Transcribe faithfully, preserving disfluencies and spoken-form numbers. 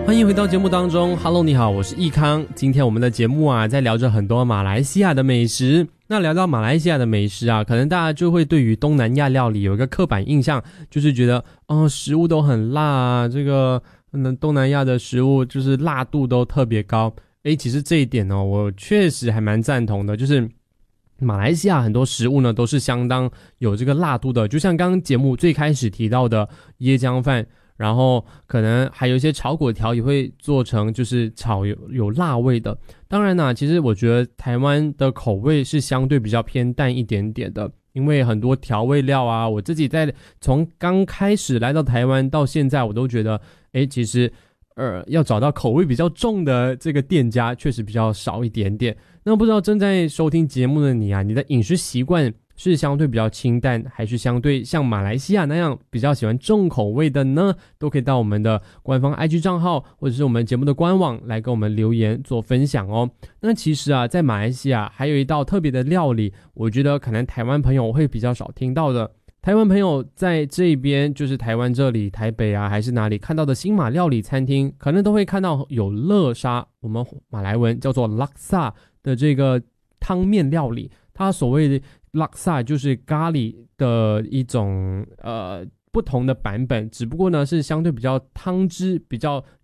欢迎回到节目当中 Hello 你好，我是易康。今天我们的节目啊在聊着很多马来西亚的美食。那聊到马来西亚的美食啊，可能大家就会对于东南亚料理有一个刻板印象，就是觉得哦食物都很辣啊，这个嗯东南亚的食物就是辣度都特别高。诶，其实这一点呢，我确实还蛮赞同的，就是马来西亚很多食物呢都是相当有这个辣度的，就像刚刚节目最开始提到的椰浆饭，然后可能还有一些炒粿条也会做成就是炒有有辣味的。当然啦，其实我觉得台湾的口味是相对比较偏淡一点点的，因为很多调味料啊，我自己在从刚开始来到台湾到现在，我都觉得诶其实呃，要找到口味比较重的这个店家确实比较少一点点。那不知道正在收听节目的你啊，你的饮食习惯是相对比较清淡，还是相对像马来西亚那样比较喜欢重口味的呢？都可以到我们的官方 I G 账号或者是我们节目的官网来跟我们留言做分享哦。那其实啊，在马来西亚还有一道特别的料理，我觉得可能台湾朋友会比较少听到的。台湾朋友在这边，就是台湾这里台北啊还是哪里看到的新马料理餐厅，可能都会看到有乐沙，我们马来文叫做 laksa 的这个汤面料理。它所谓的 laksa 就是咖喱的一种呃不同的版本，只不过呢是相对比较汤汁比较